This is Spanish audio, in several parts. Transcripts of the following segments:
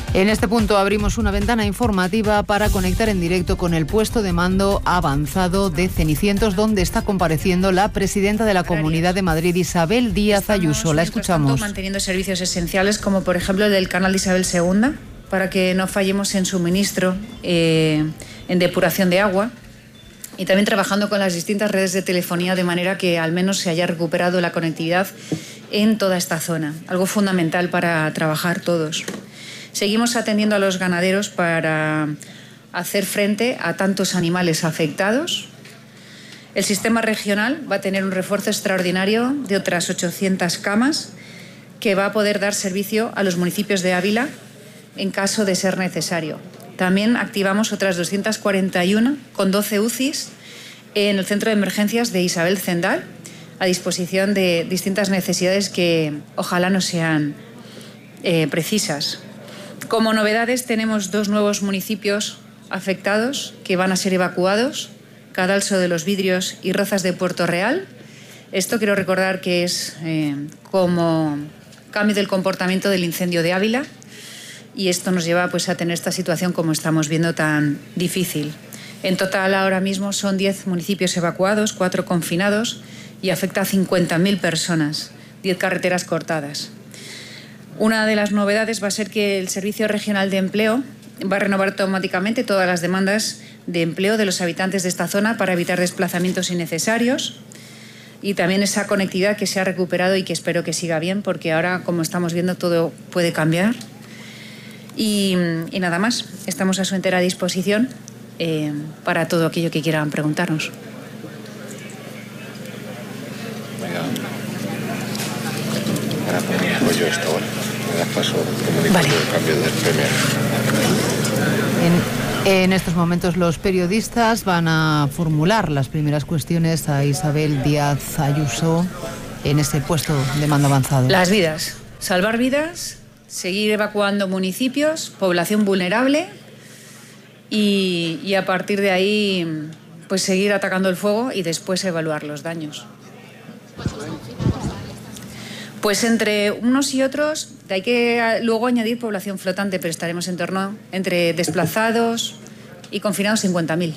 En este punto abrimos una ventana informativa para conectar en directo con el puesto de mando avanzado de Cenicientos, donde está compareciendo la presidenta de la Comunidad de Madrid, Isabel Díaz Ayuso. La escuchamos. Estamos manteniendo servicios esenciales, como por ejemplo el del canal de Isabel II, para que no fallemos en suministro, en depuración de agua, y también trabajando con las distintas redes de telefonía de manera que al menos se haya recuperado la conectividad en toda esta zona, algo fundamental para trabajar todos. Seguimos atendiendo a los ganaderos para hacer frente a tantos animales afectados. El sistema regional va a tener un refuerzo extraordinario de otras 800 camas que va a poder dar servicio a los municipios de Ávila en caso de ser necesario. También activamos otras 241 con 12 UCIs en el centro de emergencias de Isabel Zendal, a disposición de distintas necesidades que ojalá no sean precisas. Como novedades, tenemos 2 nuevos municipios afectados que van a ser evacuados: Cadalso de los Vidrios y Rozas de Puerto Real. Esto quiero recordar que es como cambio del comportamiento del incendio de Ávila, y esto nos lleva pues a tener esta situación, como estamos viendo, tan difícil. En total, ahora mismo son 10 municipios evacuados, 4 confinados, y afecta a 50.000 personas, 10 carreteras cortadas. Una de las novedades va a ser que el Servicio Regional de Empleo va a renovar automáticamente todas las demandas de empleo de los habitantes de esta zona para evitar desplazamientos innecesarios, y también esa conectividad que se ha recuperado y que espero que siga bien, porque ahora, como estamos viendo, todo puede cambiar. Y nada más, estamos a su entera disposición para todo aquello que quieran preguntarnos. Ahora comunico yo esto, ¿vale? Me das paso, comunico Vale. yo el cambio del premio. En estos momentos los periodistas van a formular las primeras cuestiones a Isabel Díaz Ayuso en ese puesto de mando avanzado. Las vidas, salvar vidas, seguir evacuando municipios, población vulnerable, y a partir de ahí pues seguir atacando el fuego y después evaluar los daños. Pues entre unos y otros hay que luego añadir población flotante, pero estaremos en torno entre desplazados y confinados 50.000.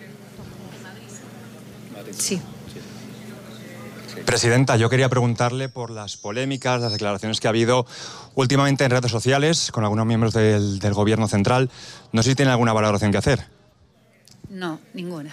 Sí. Presidenta, yo quería preguntarle por las polémicas, las declaraciones que ha habido últimamente en redes sociales con algunos miembros del Gobierno central. No sé si tiene alguna valoración que hacer. No, ninguna.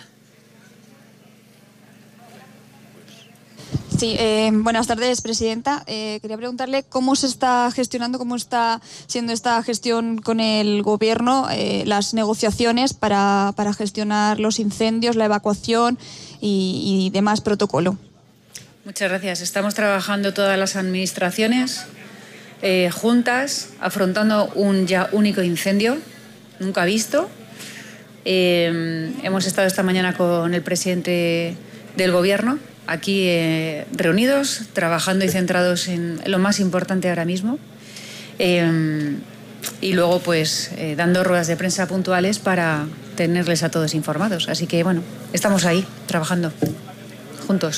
Sí, buenas tardes, presidenta. Quería preguntarle cómo se está gestionando, cómo está siendo esta gestión con el Gobierno, las negociaciones para gestionar los incendios, la evacuación y demás protocolo. Muchas gracias. Estamos trabajando todas las administraciones juntas, afrontando un ya único incendio, nunca visto. Hemos estado esta mañana con el presidente del Gobierno, aquí reunidos, trabajando y centrados en lo más importante ahora mismo. Y luego, pues, dando ruedas de prensa puntuales para tenerles a todos informados. Así que, bueno, estamos ahí, trabajando, juntos.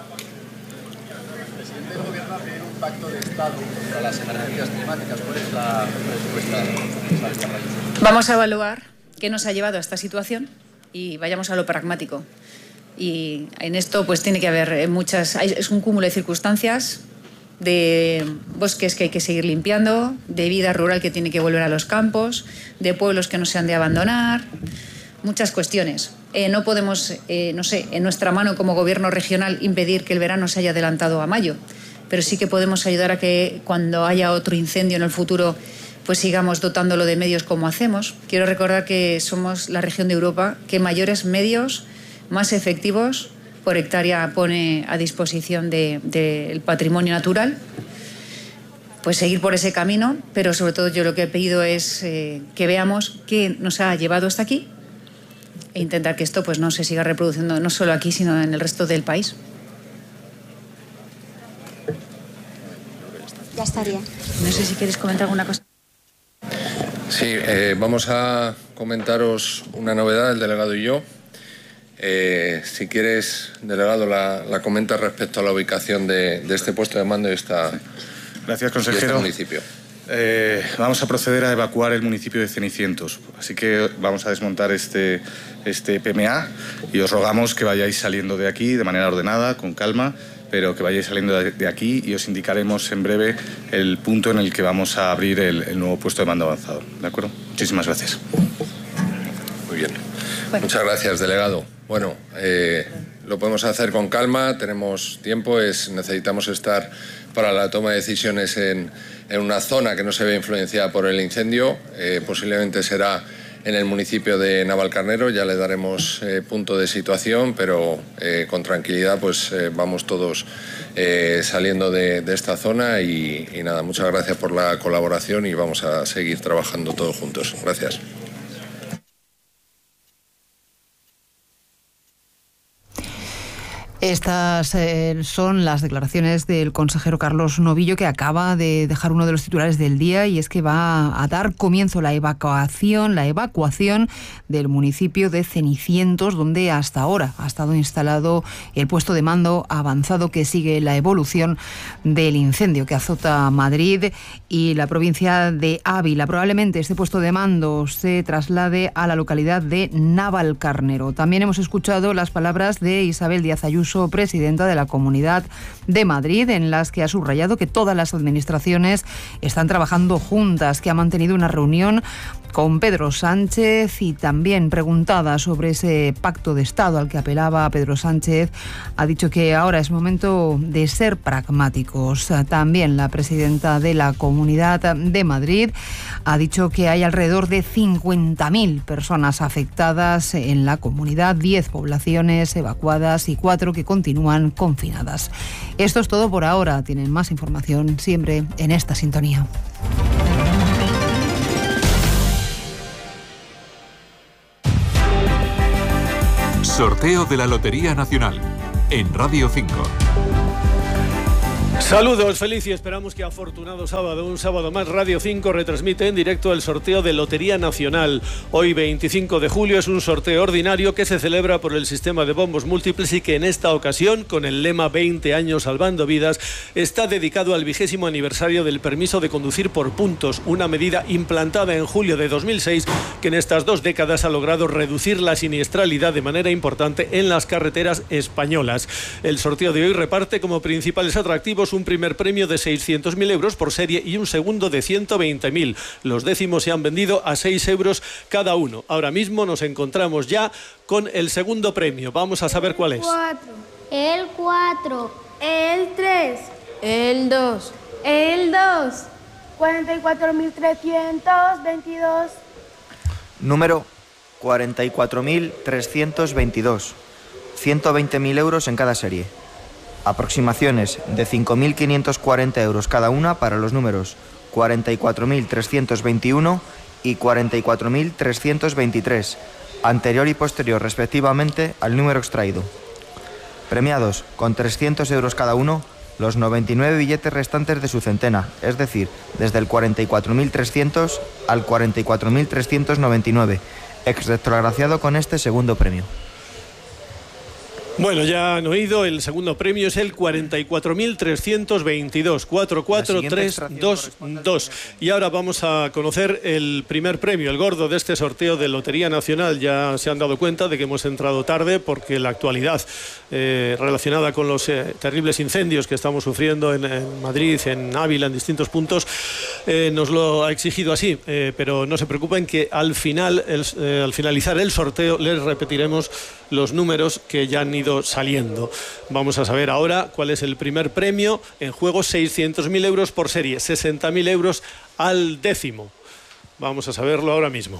El Gobierno va a pedir un pacto de Estado contra las emergencias climáticas. ¿Cuál es la respuesta? Vamos a evaluar qué nos ha llevado a esta situación y vayamos a lo pragmático. Y en esto pues tiene que haber es un cúmulo de circunstancias, de bosques que hay que seguir limpiando, de vida rural que tiene que volver a los campos, de pueblos que no se han de abandonar, muchas cuestiones. No podemos, en nuestra mano como Gobierno regional impedir que el verano se haya adelantado a mayo, pero sí que podemos ayudar a que cuando haya otro incendio en el futuro pues sigamos dotándolo de medios como hacemos. Quiero recordar que somos la región de Europa que mayores medios, más efectivos por hectárea pone a disposición del patrimonio natural. Pues seguir por ese camino, pero sobre todo yo lo que he pedido es que veamos qué nos ha llevado hasta aquí e intentar que esto pues no se siga reproduciendo no solo aquí, sino en el resto del país. Ya estaría. No sé si quieres comentar alguna cosa. Sí, vamos a comentaros una novedad, el delegado y yo. Si quieres, delegado, la comenta respecto a la ubicación de este puesto de mando y Gracias, este consejero. municipio. Vamos a proceder a evacuar el municipio de Cenicientos, así que vamos a desmontar este PMA y os rogamos que vayáis saliendo de aquí de manera ordenada, con calma, pero que vayáis saliendo de aquí y os indicaremos en breve el punto en el que vamos a abrir el nuevo puesto de mando avanzado. ¿De acuerdo? Muchísimas gracias. Muy bien. Bueno. Muchas gracias, delegado. Bueno, lo podemos hacer con calma, tenemos tiempo, necesitamos estar para la toma de decisiones en una zona que no se ve influenciada por el incendio. Posiblemente será en el municipio de Navalcarnero, ya le daremos punto de situación, pero con tranquilidad pues vamos todos saliendo de esta zona y nada, muchas gracias por la colaboración y vamos a seguir trabajando todos juntos. Gracias. Estas son las declaraciones del consejero Carlos Novillo, que acaba de dejar uno de los titulares del día, y es que va a dar comienzo la evacuación del municipio de Cenicientos, donde hasta ahora ha estado instalado el puesto de mando avanzado que sigue la evolución del incendio que azota Madrid y la provincia de Ávila. Probablemente este puesto de mando se traslade a la localidad de Navalcarnero. También hemos escuchado las palabras de Isabel Díaz Ayuso, presidenta de la Comunidad de Madrid, en las que ha subrayado que todas las administraciones están trabajando juntas, que ha mantenido una reunión con Pedro Sánchez, y también preguntada sobre ese pacto de Estado al que apelaba Pedro Sánchez, ha dicho que ahora es momento de ser pragmáticos. También la presidenta de la Comunidad de Madrid ha dicho que hay alrededor de 50.000 personas afectadas en la comunidad, 10 poblaciones evacuadas y 4 que continúan confinadas. Esto es todo por ahora. Tienen más información siempre en esta sintonía. Sorteo de la Lotería Nacional en Radio 5. Saludos, feliz y esperamos que afortunado sábado, un sábado más. Radio 5 retransmite en directo el sorteo de Lotería Nacional. Hoy 25 de julio es un sorteo ordinario que se celebra por el sistema de bombos múltiples y que en esta ocasión, con el lema 20 años salvando vidas, está dedicado al 20º aniversario del permiso de conducir por puntos, una medida implantada en julio de 2006 que en estas 2 décadas ha logrado reducir la siniestralidad de manera importante en las carreteras españolas. El sorteo de hoy reparte como principales atractivos un primer premio de 600.000 euros por serie y un segundo de 120.000. Los décimos se han vendido a 6 euros cada uno. Ahora mismo nos encontramos ya con el segundo premio. Vamos a saber cuál es. El 4, el 3, el 2, el 2, 44.322. Número 44.322. 120.000 euros en cada serie. Aproximaciones de 5.540 euros cada una para los números 44.321 y 44.323, anterior y posterior respectivamente al número extraído. Premiados con 300 euros cada uno los 99 billetes restantes de su centena, es decir, desde el 44.300 al 44.399, exretrograciado con este segundo premio. Bueno, ya han oído, el segundo premio es el 44.322, 44322. Y ahora vamos a conocer el primer premio, el gordo de este sorteo de Lotería Nacional. Ya se han dado cuenta de que hemos entrado tarde porque la actualidad relacionada con los terribles incendios que estamos sufriendo en Madrid, en Ávila, en distintos puntos, nos lo ha exigido así. Pero no se preocupen que al finalizar el sorteo les repetiremos los números que ya han ido saliendo. Vamos a saber ahora cuál es el primer premio. En juego 600.000 euros por serie, 60.000 euros al décimo. Vamos a saberlo ahora mismo.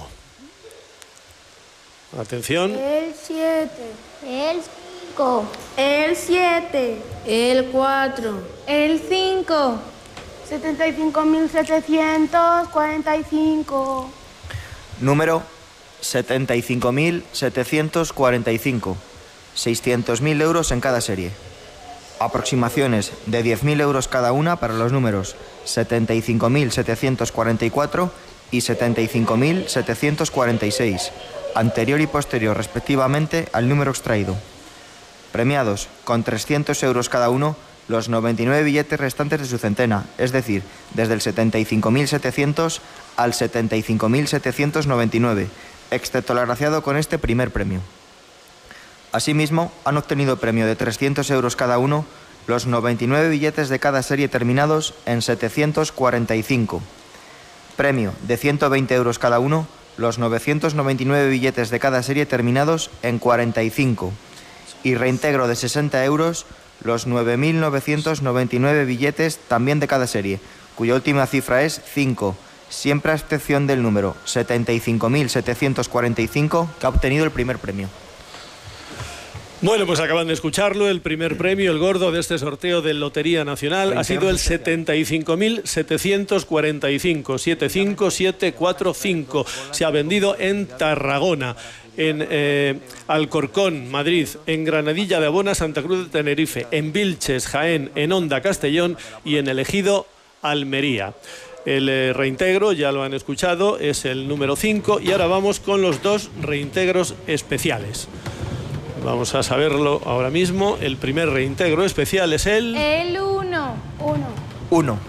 Atención. El 7, el 5, el 7, el 4, el 5, 75.745. Número 75.745. 600.000 euros en cada serie. Aproximaciones de 10.000 euros cada una para los números 75.744 y 75.746, anterior y posterior respectivamente al número extraído. Premiados con 300 euros cada uno los 99 billetes restantes de su centena, es decir, desde el 75.700 al 75.799, excepto el agraciado con este primer premio. Asimismo, han obtenido premio de 300 euros cada uno los 99 billetes de cada serie terminados en 745. Premio de 120 euros cada uno los 999 billetes de cada serie terminados en 45. Y reintegro de 60 euros los 9.999 billetes también de cada serie, cuya última cifra es 5, siempre a excepción del número 75.745 que ha obtenido el primer premio. Bueno, pues acaban de escucharlo, el primer premio, el gordo de este sorteo de Lotería Nacional ha sido el 75.745, 75745. Se ha vendido en Tarragona, en Alcorcón, Madrid, en Granadilla de Abona, Santa Cruz de Tenerife, en Vilches, Jaén, en Onda, Castellón y en El Ejido, Almería. El reintegro, ya lo han escuchado, es el número 5 y ahora vamos con los dos reintegros especiales. Vamos a saberlo ahora mismo. El primer reintegro especial es el 1. 1.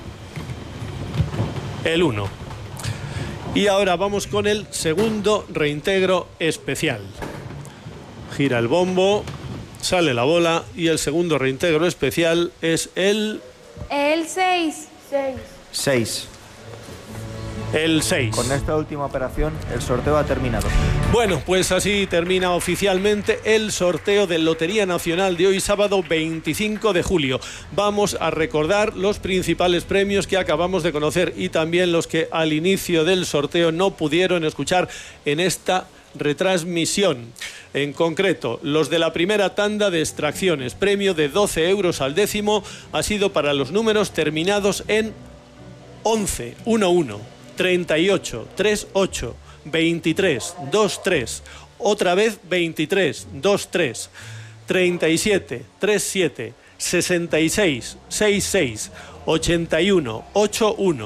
El 1. Y ahora vamos con el segundo reintegro especial. Gira el bombo, sale la bola y el segundo reintegro especial es el 6. 6. El 6. Con esta última operación, el sorteo ha terminado. Bueno, pues así termina oficialmente el sorteo de Lotería Nacional de hoy, sábado 25 de julio. Vamos a recordar los principales premios que acabamos de conocer y también los que al inicio del sorteo no pudieron escuchar en esta retransmisión. En concreto, los de la primera tanda de extracciones, premio de 12 euros al décimo, ha sido para los números terminados en 11, 11. 38, 38, 23, 23, otra vez 23, 23, 37, 37, 66, 66, 81, 81.